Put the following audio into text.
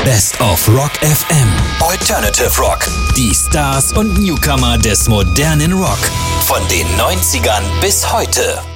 Best of Rock FM. Alternative Rock. Die Stars und Newcomer des modernen Rock. Von den 90ern bis heute.